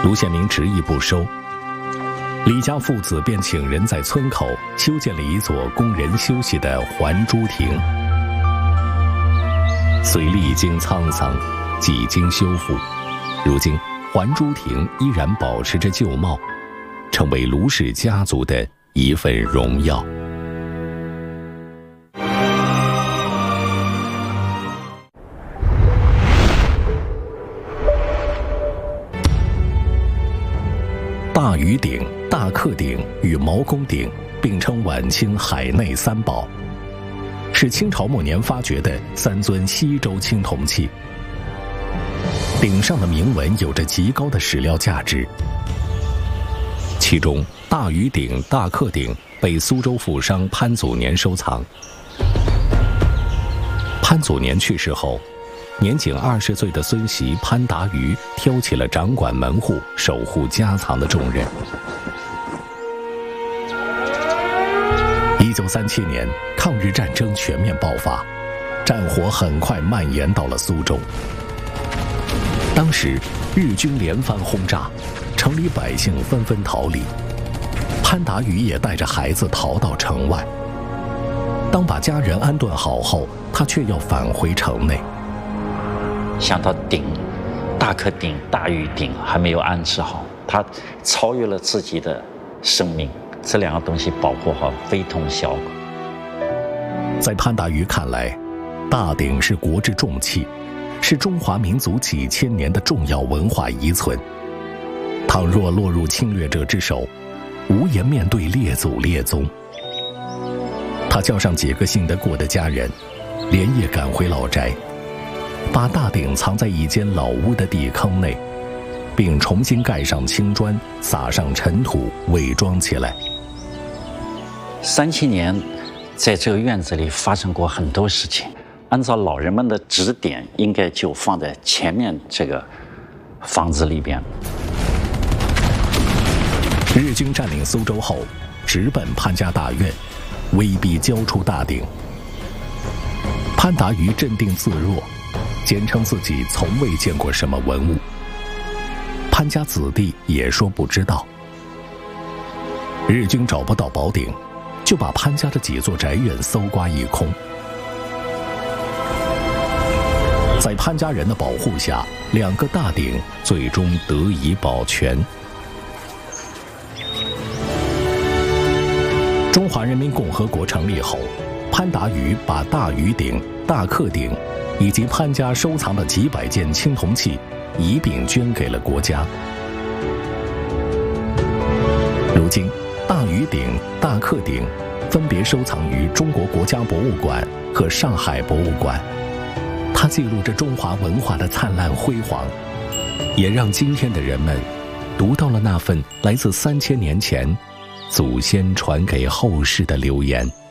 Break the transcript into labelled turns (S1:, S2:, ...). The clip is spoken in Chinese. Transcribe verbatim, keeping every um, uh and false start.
S1: 卢宪明执意不收，李家父子便请人在村口修建了一座供人休息的还珠亭。虽历经沧桑，几经修复，如今还珠亭依然保持着旧貌，成为卢氏家族的一份荣耀。大禹鼎、大克鼎与毛公鼎并称晚清海内三宝，是清朝末年发掘的三尊西周青铜器。鼎上的铭文有着极高的史料价值，其中大禹鼎、大克鼎被苏州富商潘祖年收藏。潘祖年去世后，年仅二十岁的孙媳潘达瑜挑起了掌管门户、守护家藏的重任。一九三七年，抗日战争全面爆发，战火很快蔓延到了苏州。当时，日军连番轰炸，城里百姓纷纷逃离。潘达瑜也带着孩子逃到城外。当把家人安顿好后，他却要返回城内。
S2: 想到鼎，大克鼎、大禹鼎还没有安置好，他超越了自己的生命，这两个东西保护好非同小可。
S1: 在潘达瑜看来，大鼎是国之重器，是中华民族几千年的重要文化遗存。倘若落入侵略者之手，无颜面对列祖列宗。他叫上几个信得过的家人，连夜赶回老宅，把大鼎藏在一间老屋的地坑内，并重新盖上青砖，撒上尘土，伪装起来。
S2: 三七年，在这个院子里发生过很多事情。按照老人们的指点，应该就放在前面这个房子里边。
S1: 日军占领苏州后，直奔潘家大院，威逼交出大鼎。潘达瑜镇定自若，坚称自己从未见过什么文物。潘家子弟也说不知道。日军找不到宝鼎，就把潘家的几座宅院搜刮一空。在潘家人的保护下，两个大鼎最终得以保全。中华人民共和国成立后，潘达瑜把大禹鼎、大克鼎以及潘家收藏的几百件青铜器一并捐给了国家。如今，大禹鼎、大克鼎分别收藏于中国国家博物馆和上海博物馆。它记录着中华文化的灿烂辉煌，也让今天的人们读到了那份来自三千年前祖先传给后世的留言。